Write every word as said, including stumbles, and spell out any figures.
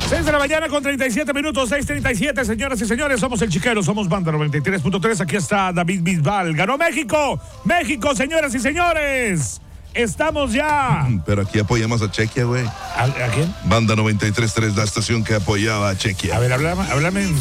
seis de la mañana con treinta y siete minutos, seis treinta y siete, señoras y señores, somos el Chiquero, somos Banda noventa y tres punto tres, aquí está David Bisbal, ganó México, México, señoras y señores, estamos ya. Pero aquí apoyamos a Chequia, güey. ¿A, a quién? Banda noventa y tres punto tres, la estación que apoyaba a Chequia. A ver, háblame, háblame.